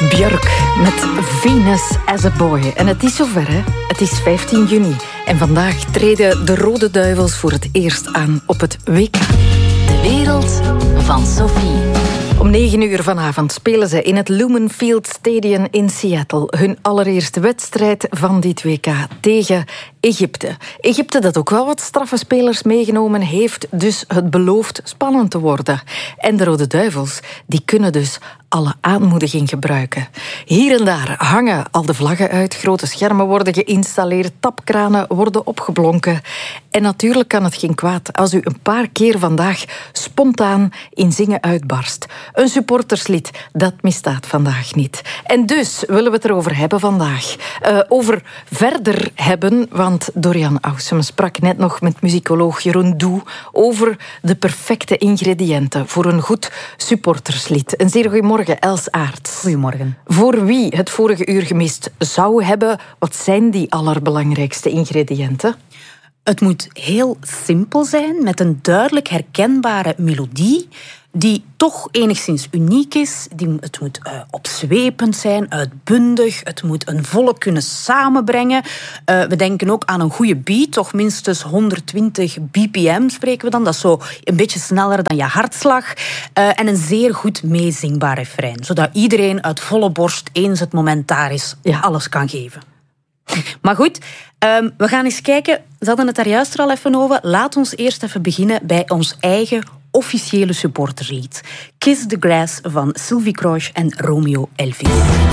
Björk met Venus as a Boy. En het is zover, hè? Het is 15 juni. En vandaag treden de Rode Duivels voor het eerst aan op het WK. De wereld van Sophie. Om 9:00 vanavond spelen ze in het Lumen Field Stadium in Seattle hun allereerste wedstrijd van dit WK tegen Egypte. Egypte dat ook wel wat straffe spelers meegenomen heeft, dus het belooft spannend te worden. En de Rode Duivels, die kunnen dus alle aanmoediging gebruiken. Hier en daar hangen al de vlaggen uit, grote schermen worden geïnstalleerd, tapkranen worden opgeblonken. En natuurlijk kan het geen kwaad als u een paar keer vandaag spontaan in zingen uitbarst. Een supporterslied, dat misstaat vandaag niet. En dus willen we het erover hebben vandaag. Over verder hebben, want Dorian Ausem sprak net nog met muzikoloog Jeroen Doe over de perfecte ingrediënten voor een goed supporterslied. Een zeer goeiemorgen, Els Aerts. Goedemorgen. Voor wie het vorige uur gemist zou hebben, wat zijn die allerbelangrijkste ingrediënten? Het moet heel simpel zijn, met een duidelijk herkenbare melodie, die toch enigszins uniek is. Het moet opzwepend zijn, uitbundig. Het moet een volk kunnen samenbrengen. We denken ook aan een goede beat, toch minstens 120 bpm spreken we dan. Dat is zo een beetje sneller dan je hartslag. En een zeer goed meezingbaar refrein, zodat iedereen uit volle borst, eens het moment daar is, alles kan geven. Maar goed, we gaan eens kijken. Ze hadden het daar juist al even over. Laat ons eerst even beginnen bij ons eigen officiële supporterslied. Kiss the Grass van Sylvie Croce en Romeo Elvis.